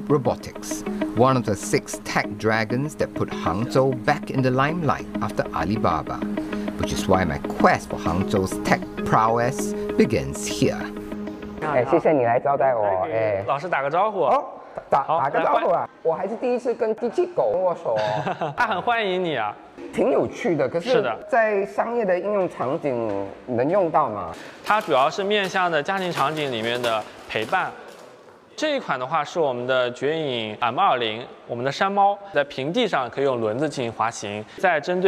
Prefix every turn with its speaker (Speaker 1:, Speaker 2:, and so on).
Speaker 1: Robotics, one of the 6 tech dragons that put Hangzhou back in the limelight after Alibaba, which is why my quest for Hangzhou's tech prowess begins here. 谢谢你来招待我。
Speaker 2: 老师打个招呼。
Speaker 1: 哦，打个招呼啊！我还是第一次跟机器狗握手哦。
Speaker 2: 他很欢迎你啊。
Speaker 1: 挺有趣的，可是在商业的应用场景能用到吗？
Speaker 2: 它主要是面向的家庭场景里面的陪伴。这一款的话是我们的绝影 M20，我们的山猫在平地上可以用轮子进行滑行，在针对